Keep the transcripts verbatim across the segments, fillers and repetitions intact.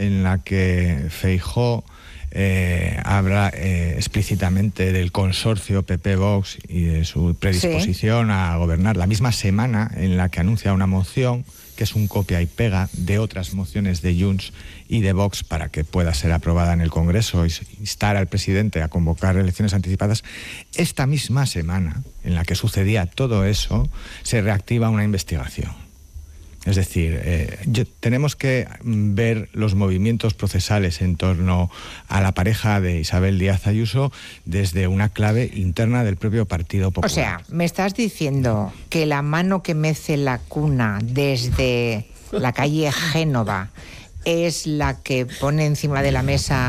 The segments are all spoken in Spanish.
en la que Feijóo eh, habla eh, explícitamente del consorcio P P-Vox y de su predisposición sí. a gobernar. La misma semana en la que anuncia una moción que es un copia y pega de otras mociones de Junts y de Vox para que pueda ser aprobada en el Congreso y instar al presidente a convocar elecciones anticipadas. Esta misma semana en la que sucedía todo eso, se reactiva una investigación. Es decir, eh, yo, tenemos que ver los movimientos procesales en torno a la pareja de Isabel Díaz Ayuso desde una clave interna del propio Partido Popular. O sea, me estás diciendo que la mano que mece la cuna desde la calle Génova es la que pone encima de la mesa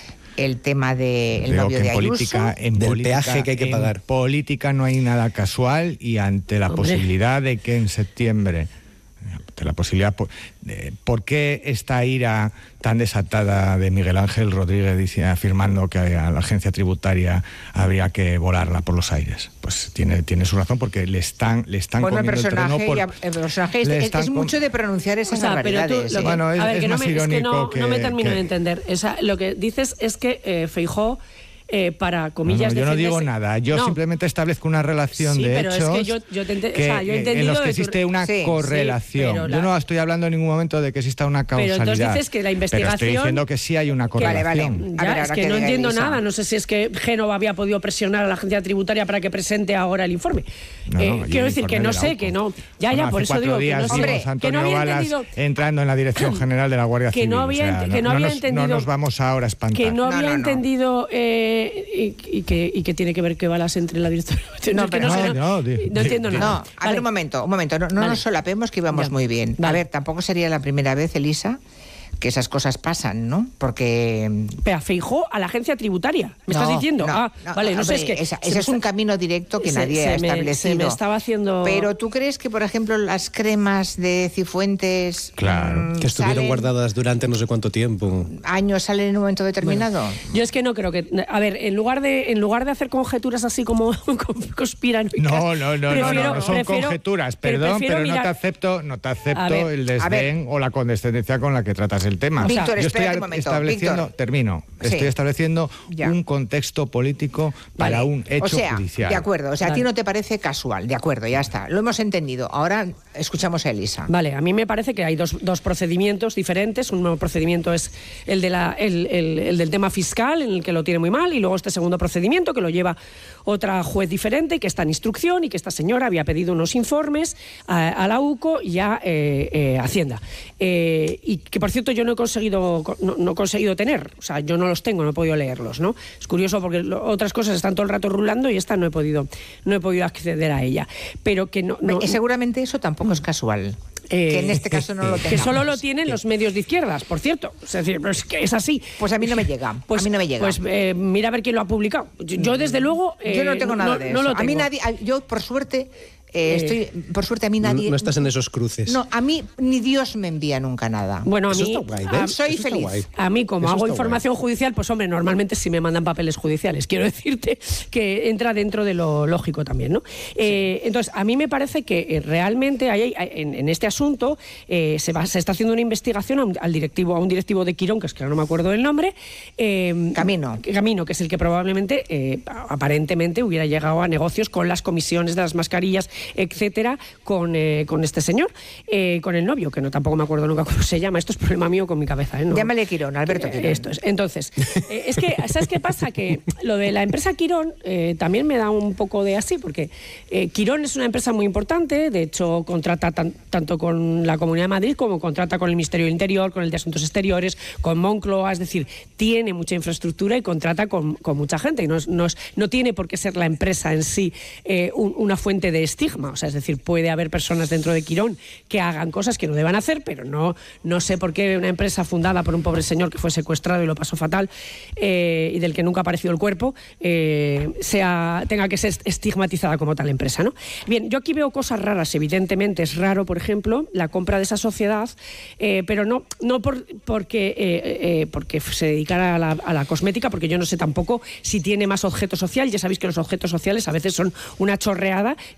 el tema del de novio de Ayuso. Política, en del política, peaje que hay que pagar. En política no hay nada casual y ante la Hombre. posibilidad de que en septiembre... De la posibilidad, ¿por qué esta ira tan desatada de Miguel Ángel Rodríguez dice, afirmando que a la agencia tributaria habría que volarla por los aires? Pues tiene, tiene su razón, porque le están, le están bueno, comiendo el, el terreno por, ya, el personaje es, es mucho de pronunciar esas o sea, barbaridades. Tú, ¿eh? Bueno, es, a ver, es que más no me, irónico es que no, que, no me termino que, de entender. O sea, lo que dices es que eh, Feijóo Eh, para comillas no, no, yo no defenderse. digo nada, yo no. simplemente establezco una relación sí, de pero hechos es que yo, yo te ente... que, o sea, yo he entendido en los que tu... existe una sí, correlación. Sí, la... Yo no estoy hablando en ningún momento de que exista una causalidad. Pero entonces dices que la investigación... Pero estoy diciendo que sí hay una correlación. Vale, vale. Ya, ver, es que, que no entiendo Elisa. nada. No sé si es que Génova había podido presionar a la agencia tributaria para que presente ahora el informe. No, eh, no, quiero decir que no sé, que no... Ya, bueno, ya, por eso digo que no sé. Hombre, que no había Balas entendido... entrando en la Dirección General de la Guardia que Civil. No había, o sea, que no, no había nos, entendido... No nos vamos ahora a espantar. Que no no, había no, entendido eh, y, y, que, y que tiene que ver que Balas entre en la dirección. No, pero no, no, no, no, no entiendo no, nada. No, a vale. ver, un momento, un momento. No, no vale. nos solapemos que íbamos ya. muy bien. Vale. A ver, tampoco sería la primera vez, Elisa, que esas cosas pasan, ¿no? Porque... Pero Feijóo a la agencia tributaria, ¿me no, estás diciendo? No, ah, no, vale, no hombre, sé, es que... Esa, ese es un camino directo que se, nadie se ha me, establecido. Se me estaba haciendo... Pero ¿tú crees que, por ejemplo, las cremas de Cifuentes... Claro. Mmm, que estuvieron salen, guardadas durante no sé cuánto tiempo. ¿Años salen en un momento determinado? Bueno, yo es que no creo que... A ver, en lugar de en lugar de hacer conjeturas así como conspiranoicas... No, no, no, prefiero, no, no, no son prefiero, conjeturas, perdón, pero, pero mirar, no te acepto, no te acepto ver, el desdén o la condescendencia con la que tratas el tema. Víctor, o sea, yo estoy un momento, estableciendo, Víctor. termino, sí. estoy estableciendo ya. un contexto político para vale. un hecho o sea, judicial. De acuerdo, o sea, vale. a ti no te parece casual, de acuerdo, ya está, lo hemos entendido. Ahora escuchamos a Elisa. Vale, a mí me parece que hay dos, dos procedimientos diferentes. Un nuevo procedimiento es el, de la, el, el, el del tema fiscal, en el que lo tiene muy mal, y luego este segundo procedimiento que lo lleva otra juez diferente, que está en instrucción y que esta señora había pedido unos informes a, a la U C O y a eh, eh, Hacienda. Eh, y que, por cierto, yo no he conseguido no, no he conseguido tener, o sea, yo no los tengo, no he podido leerlos, ¿no? Es curioso porque lo, otras cosas están todo el rato rulando y esta no he podido no he podido acceder a ella. Pero que no... no y seguramente eso tampoco es casual. Eh, que en este caso no lo tengamos. Que solo lo tienen los medios de izquierdas, por cierto. Es decir, es que es así. Pues a mí no me llega. Pues, a mí no me llega. Pues eh, mira a ver quién lo ha publicado. Yo, yo desde luego... Eh, yo no tengo nada no, de no eso. lo tengo. A mí nadie... Yo, por suerte... Eh, estoy, por suerte a mí nadie... No, no estás en esos cruces. No, a mí ni Dios me envía nunca nada. Bueno, a Eso mí... está guay, a, soy Eso feliz. A mí, como Eso hago está información guay. judicial, pues hombre, normalmente sí me mandan papeles judiciales. Quiero decirte que entra dentro de lo lógico también, ¿no? Sí. Eh, entonces, a mí me parece que eh, realmente hay, hay, en, en este asunto eh, se, va, se está haciendo una investigación a un, al directivo, a un directivo de Quirón, que es que no me acuerdo del nombre. Eh, Camino. Camino, que es el que probablemente, eh, aparentemente, hubiera llegado a negocios con las comisiones de las mascarillas, etcétera, Con, eh, con este señor, eh, con el novio, que no tampoco me acuerdo nunca cómo se llama. Esto es problema mío con mi cabeza, ¿eh? No, Llámale Quirón, Alberto Quirón. Esto es. Entonces, eh, es que, ¿sabes qué pasa? Que lo de la empresa Quirón eh, también me da un poco de así, porque eh, Quirón es una empresa muy importante, de hecho contrata tan, tanto con la Comunidad de Madrid como contrata con el Ministerio del Interior, con el de Asuntos Exteriores, con Moncloa, es decir, tiene mucha infraestructura y contrata con, con mucha gente. Y no, no, no tiene por qué ser la empresa en sí eh, un, una fuente de estigma, o sea, es decir, puede haber personas dentro de Quirón que hagan cosas que no deban hacer, pero no, no sé por qué una empresa fundada por un pobre señor que fue secuestrado y lo pasó fatal eh, y del que nunca ha aparecido el cuerpo eh, sea, tenga que ser estigmatizada como tal empresa, ¿no? Bien, yo aquí veo cosas raras, evidentemente es raro, por ejemplo, la compra de esa sociedad, eh, pero no, no por, porque, eh, eh, porque se dedicara a la, a la cosmética, porque yo no sé tampoco si tiene más objeto social. Ya sabéis que los objetos sociales a veces son una chorreada y entonces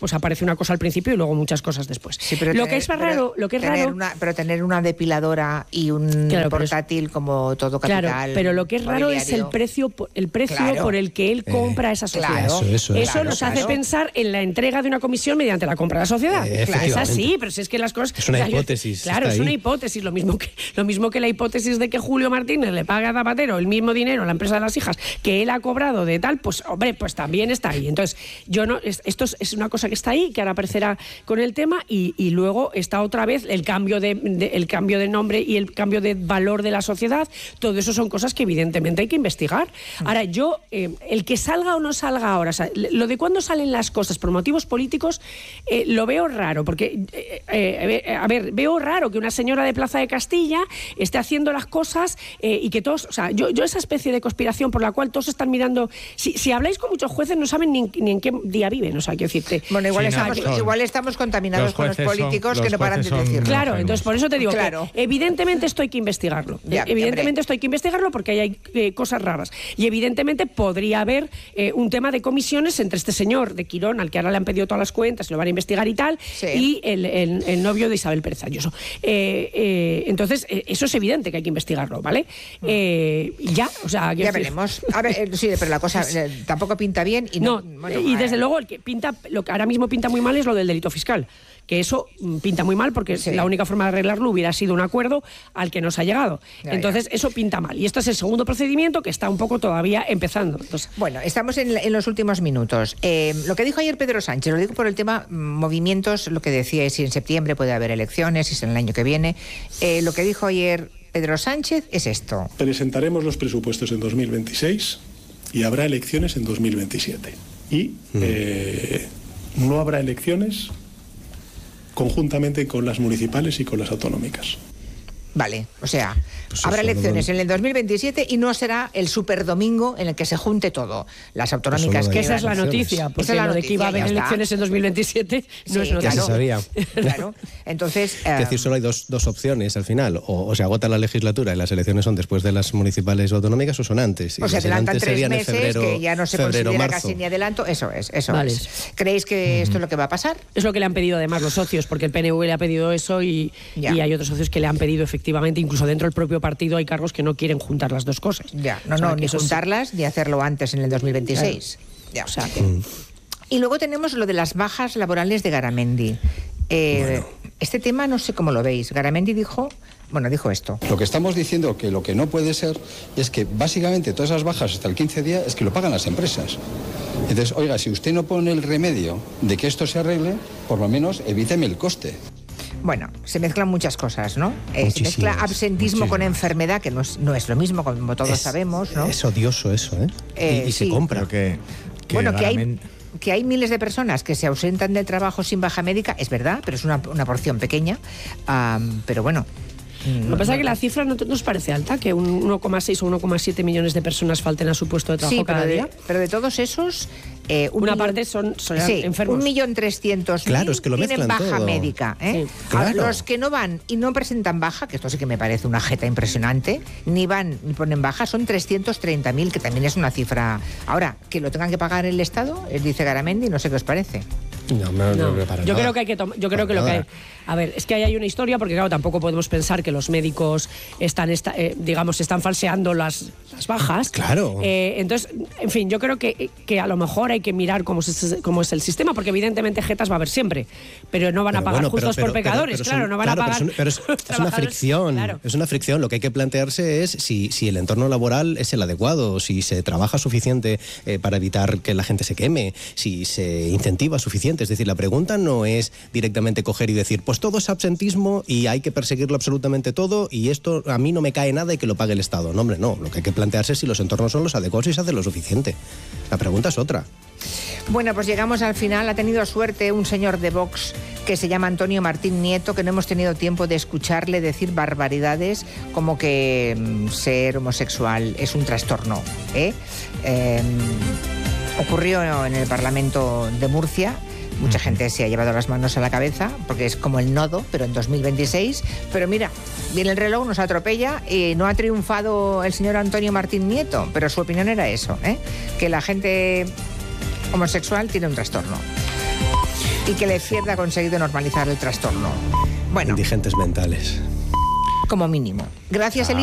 pues aparece una cosa al principio y luego muchas cosas después. Sí, pero lo tener, que es raro, lo que es tener raro, una, pero tener una depiladora y un claro, portátil pero, como todo capital. Claro, pero lo que es raro es el precio, el precio claro. por el que él compra eh, esa sociedad. Claro, eso eso, eso claro, nos claro. hace pensar en la entrega de una comisión mediante la compra de la sociedad. Eh, claro, es así, pero si es que las cosas... Es una o sea, hipótesis. Yo, claro, es ahí. una hipótesis, lo mismo, que, lo mismo que la hipótesis de que Julio Martínez le paga a Zapatero el mismo dinero a la empresa de las hijas que él ha cobrado de tal, pues hombre, pues también está ahí. Entonces, yo no, es, esto es, es una cosa que está ahí, que ahora aparecerá con el tema, y, y luego está otra vez el cambio de, de, el cambio de nombre y el cambio de valor de la sociedad. Todo eso son cosas que evidentemente hay que investigar. Ahora, yo, eh, el que salga o no salga ahora, o sea, lo de cuándo salen las cosas por motivos políticos, eh, lo veo raro, porque, eh, eh, a ver, veo raro que una señora de Plaza de Castilla esté haciendo las cosas eh, y que todos, o sea, yo, yo esa especie de conspiración por la cual todos están mirando, si, si habláis con muchos jueces no saben ni, ni en qué día viven, o sea, quiero decirte. Bueno, igual, Sí, estamos, no, son- igual estamos contaminados los con los jueces son- políticos los que no paran de jueces son- decirlo. Claro, enfermos. entonces por eso te digo Claro. que evidentemente esto hay que investigarlo. Ya, Eh, evidentemente hombre. esto hay que investigarlo porque ahí hay eh, cosas raras. Y evidentemente podría haber eh, un tema de comisiones entre este señor de Quirón, al que ahora le han pedido todas las cuentas, lo van a investigar y tal, Sí. y el, el- el novio de Isabel Pérez Ayuso. Eh, eh, entonces, eh, eso es evidente que hay que investigarlo, ¿vale? Eh, ya, o sea... quiero Ya decir- veremos. A ver, eh, sí, pero la cosa eh, tampoco pinta bien. Y no, No, bueno, y eh, desde luego el que pinta, lo que ahora mismo pinta muy mal es lo del delito fiscal. Que eso mm, pinta muy mal porque Sí. la única forma de arreglarlo hubiera sido un acuerdo al que nos ha llegado. Ya, Entonces, ya. eso pinta mal. Y este es el segundo procedimiento que está un poco todavía empezando. Entonces, Bueno, estamos en, en los últimos minutos. Eh, lo que dijo ayer Pedro Sánchez, lo digo por el tema mm, movimientos, lo que decía es si en septiembre puede haber elecciones, si es en el año que viene. Eh, lo que dijo ayer Pedro Sánchez es esto. Presentaremos los presupuestos en dos mil veintiséis y habrá elecciones en dos mil veintisiete. Y eh, no habrá elecciones conjuntamente con las municipales y con las autonómicas. Vale, o sea, Pues habrá eso, elecciones no- en el dos mil veintisiete y no será el superdomingo en el que se junte todo. Las autonómicas Eso no que da que esa es la elecciones. noticia, porque Esa es la lo de que iba a haber noticia, ya está. elecciones en dos mil veintisiete no Sí, es noticia. Ya se claro. sabía. Claro. Entonces, Es eh, decir, solo hay dos, dos opciones al final. O, o se agota la legislatura y las elecciones son después de las municipales o autonómicas o son antes. Y o se las adelantan antes tres serían en meses, febrero, que ya no se febrero, considera marzo. casi ni adelanto. Eso es, eso Vale. es. ¿Creéis que esto es lo que va a pasar? Es lo que le han pedido además los socios, porque el P N V le ha pedido eso y, Ya. y hay otros socios que le han pedido efectivamente, incluso dentro del propio partido hay cargos que no quieren juntar las dos cosas. Ya, no, O sea, no, que ni eso sí. juntarlas ni hacerlo antes en el dos mil veintiséis. Ya. O sea, que- Y luego tenemos lo de las bajas laborales de Garamendi. Eh, Este tema no sé cómo lo veis. Garamendi dijo, bueno, dijo esto. Lo que estamos diciendo que lo que no puede ser es que básicamente todas esas bajas hasta el quince días es que lo pagan las empresas. Entonces, oiga, si usted no pone el remedio de que esto se arregle, por lo menos evíteme el coste. Bueno, se mezclan muchas cosas, ¿no? Eh, se Muchísimas, mezcla absentismo con muchísimas. enfermedad, que no es, no es lo mismo, como todos Es- sabemos, ¿no? Es odioso eso, ¿eh? Eh, y y se sí. compra. Pero que, que Bueno, que hay, Garament- que hay miles de personas que se ausentan del trabajo sin baja médica, es verdad, pero es una, una porción pequeña. Am, pero bueno. mm, Lo que pasa es que la cifra no te- nos parece alta, que un uno coma seis o uno coma siete millones de personas falten a su puesto de trabajo Sí, pero cada de, día. pero de todos esos, eh, un Una millón- parte son- son sí, enfermos. un millón trescientos mil Claro, es que lo tienen mezclan baja todo. médica. ¿eh? Sí. Ahora, Claro. los que no van y no presentan baja, que esto sí que me parece una jeta impresionante, ni van ni ponen baja, son trescientos treinta mil, que también es una cifra. Ahora, que lo tengan que pagar el Estado, él dice Garamendi, no sé qué os parece. No, no, no, No, no, para yo nada. creo que hay que tom- yo creo Para que lo que hay, nada. a ver, es que ahí hay una historia porque claro, tampoco podemos pensar que los médicos están esta- eh, digamos están falseando las, las bajas. Claro. Eh, entonces, en fin, yo creo que, que a lo mejor hay que mirar cómo es, cómo es el sistema porque evidentemente jetas va a haber siempre, pero no van a Pero pagar bueno, pero- justos pero- por pero- pecadores, pero claro, son- no van claro, a pagar. Pero, es, pero es- es una trabajadores, fricción, claro. es una fricción. Lo que hay que plantearse es si, si el entorno laboral es el adecuado, si se trabaja suficiente eh, para evitar que la gente se queme, si se incentiva suficiente. Es decir, la pregunta no es directamente coger y decir, pues todo es absentismo y hay que perseguirlo absolutamente todo y esto a mí no me cae nada y que lo pague el Estado. No, hombre, no. Lo que hay que plantearse es si los entornos son los adecuados y se hace lo suficiente. La pregunta es otra. Bueno, pues llegamos al final. Ha tenido suerte un señor de Vox que se llama Antonio Martín Nieto, que no hemos tenido tiempo de escucharle decir barbaridades como que mm, ser homosexual es un trastorno. ¿eh? Eh, ocurrió en el Parlamento de Murcia. Mucha gente se ha llevado las manos a la cabeza porque es como el nodo, pero en dos mil veintiséis. Pero mira, viene el reloj, nos atropella y no ha triunfado el señor Antonio Martín Nieto, pero su opinión era eso, ¿eh? Que la gente homosexual tiene un trastorno. y que la izquierda ha conseguido normalizar el trastorno. Bueno, indigentes mentales. como mínimo. Gracias, Elisa.